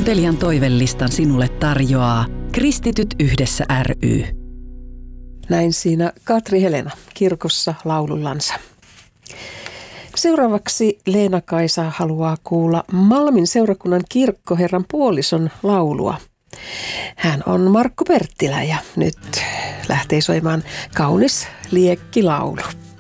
Kuuntelijan toivelistan sinulle tarjoaa Kristityt yhdessä ry. Näin siinä Katri Helena kirkossa laulullansa. Seuraavaksi Leena-Kaisa haluaa kuulla Malmin seurakunnan kirkkoherran puolison laulua. Hän on Markku Perttilä ja nyt lähtee soimaan kaunis liekkilaulu.